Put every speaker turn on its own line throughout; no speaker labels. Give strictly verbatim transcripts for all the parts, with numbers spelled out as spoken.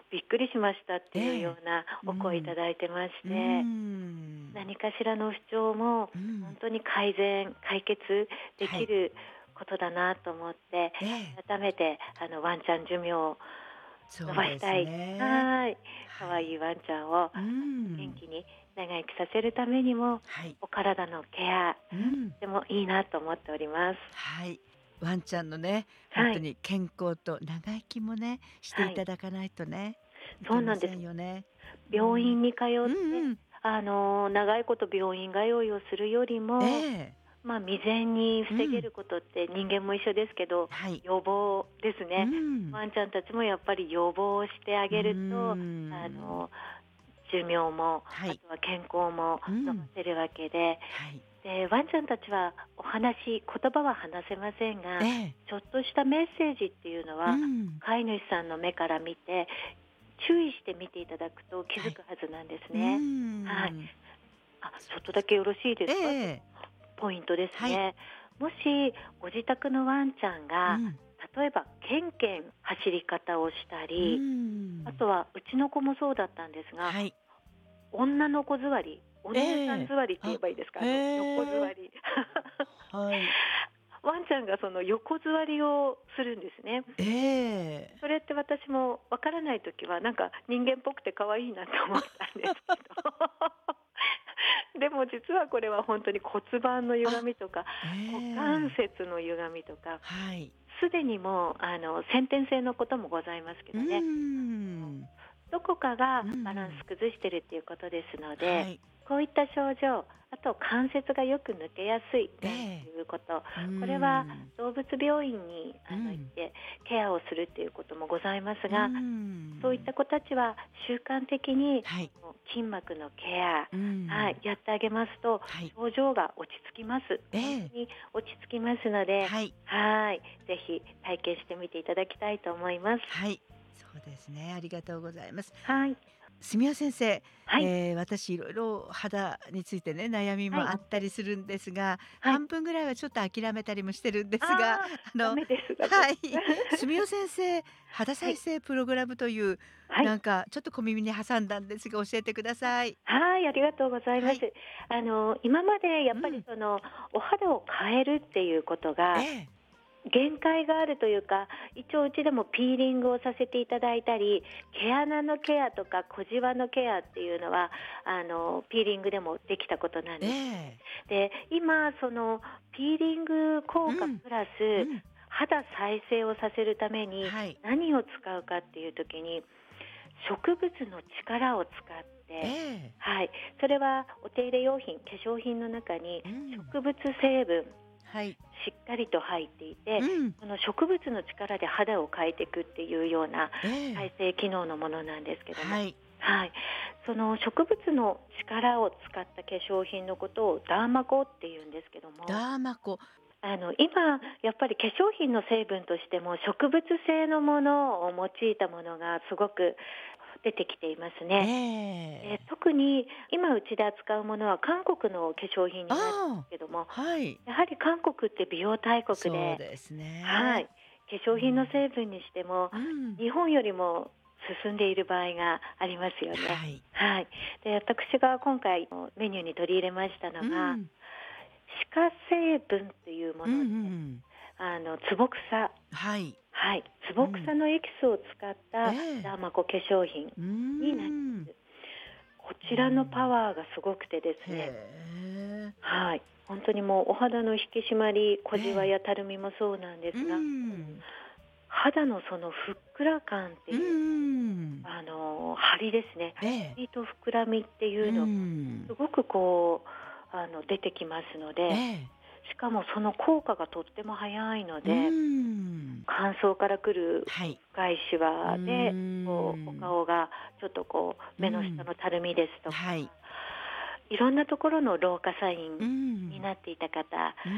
びっくりしましたっていうよ
ええ。
うなお声い
うん。
ただいてまし
うー
て、
ん。
何かしらの不調も
うん。
本当に改善、解決で
はい。
きることだなと思って、
ええ。
改めてあのワンちゃん寿命を伸
そうです
ばしたい。
ね。
はい。可
はい。
愛いワンちゃんを
う
元
ん。
気に長生きさせるためにも、
はい。
お体のケア、
うん。
とてもいいなと思っております。
はい。ワンちゃんのね、ほん
はい。
とに健康と長生きもね、してい
はい。
ただかないとね、い
そうなんです。
けませんよね。うん。
病院に通
う
って
んうん。
あの、長いこと病院通いをするより
え
も、
え。
ま、未然に
うん。
防げることって人間も一緒ですけど、
はい。
予防です
う
ね。
ん。
ワンちゃんたちもやっぱり予防してあ
うー
げると、あ
ん。
の、寿命も、
はい。
あとは健康も伸ば
うん。
せるわけで、
はい。
で、ワンちゃんたちはお話、言葉は話せませんが、
ええ。
ちょっとしたメッセージっていうの
う
は、
ん。
飼い主さんの目から見て、注意して見ていただくと気
はい。
づくはずなんです
うー
ね。はい。
ん。
あ、ちょっと
そうですか。
だけよろしいで
ええ
すか？
ええ。
ポイントです
はい。
ね。もしご自宅のワンちゃんが、
うん。
例えばケンケン走り方をした
うー
り、あ
ん。
とはうちの子もそうだったんですが、
はい。
女の子座り、お
え
姉さん
え。
座りって言え
あ、
ばいいですか？あの、横座
へえ。
り。
はい。
ワンちゃんがその横座りをするんですね。
ええ。
それって私もわからない時は、なんか人間っぽくて可愛いなと思ったんですけど。でも実はこれは本当に骨盤の歪
あ、
みとか、
え
股関
え。
節の歪みとか、
はい。
すでにもうあの先天性のこともございますけ
うー
どね。
ん。
どこかが
うんう
バランス
ん。
崩してるっていうことですので、
はい。
こういった症状、あと関節がよく抜けやすい
え
なんて
え。
いうこと、
うー
これは
ん。
動物病院にあの行っ
うん。
てケアをするっていうこともございます
うー
が、そういった
ん。
子たちは習慣的に
はい。
筋膜のケア、
うーん。
はい、やってあげますと
はい。
症状が落ち着きます。
ええ。
本当に落ち着きますので、
はい。
はい、ぜひ体験してみていただきたいと思います。
はい、そうですね。ありがとうございます。
はい。
住谷先生、
はい。
ええ、私いろいろ肌についてね、悩み
はい。
もあったりするんですが、
はい。
半分ぐらいはちょっと諦めたりもしてるんですが、
ああ、
あの
ダメです、ダメ。
はい、住谷先生、肌再
はい。
生プログラムという、
はい。
なんかちょっと小耳に挟んだんですが、教えてくだ
あ、
さい。
はい、ありがとうございます。
はい。
あの、今までやっぱり
うん。
その、お肌を変えるっていうことが
ええ。
限界があるというか、一応うちでもピーリングをさせていただいたり、毛穴のケアとか小じわのケアっていうのは、あの、ピーリングでもできたことなん
え
です。
え。
で、今そのピーリング効果
うん。
プラス、
うん。
肌再生をさせるために
はい。
何を使うかっていう時に、植物の力を使っ
え
て、
え。
はい、それはお手入れ用品、化粧品の中に
うん。
植物成分
はい。
しっかりと入っていて、
うん。
その植物の力で肌を変えていくっていうような
ええ。
再生機能のものなんですけども、
はい。
はい、その植物の力を使った化粧品のことをダーマコっていうんですけども、
ダーマコ。
あの今やっぱり化粧品の成分としても植物性のものを用いたものがすごく出てきています
え
ね。で、
え。
特に今うちで扱うものは韓国の化粧品になるんで
ああ、
すけども、
はい。
やはり韓国って美容大国で、
そうですね。
はい、化粧品の
うん。
成分にしても
うん。
日本よりも進んでいる場合がありますよね。
はい。
はい。で、私が今回メニューに取り入れましたのが、
うん。
歯科成分っていうも
うんうんう
ので、
ん。
あのツボクサ、
はい。
はい、ツ
うん。
ボクサのエキスを使っ
え
た
え。
ダーマコ化粧品
うー
になり
ん。
ます。こ
う
ちらのパ
ん。
ワーがすごくてです
へ
ね、
え。
はい、本当にもうお肌の引き締まり、小じわ
ええ。
やたるみもそうなんで
う
すが、
ん。
肌のそのふっくら感って
うん
いう、
うん。
あの、張りですね。
ええ。
張りと膨らみってい
う
うのがす
ん。
ごくこう、あの、出てきますので、
ええ。
しかもその効果がとっても早いの
うー
で、
ん。
乾燥からくる
はい。
深いシ
うー
ワで、こう、お
ん。
顔がちょっとこう、目の下
うん。
のたるみですとか、
はい。
いろんなところの老化サイ
う
ンに
ん。
なっていた方、
うん。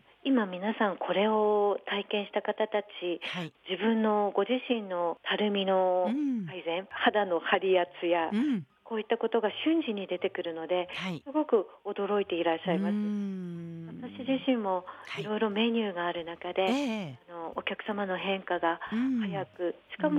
今皆さんこれを体験した方たち、
はい。
自分のご自身のたるみの
うん。
改善、肌の張りやツヤ、
うん。
こういったことが瞬時に出てくるので、
はい。
すごく驚いていらっし
うー
ゃいます。私自
ん。
身も
はい。
いろいろメニューがある中で、
ええええ。
あのお客様の変化が
うん。
早く、し
うん。
かも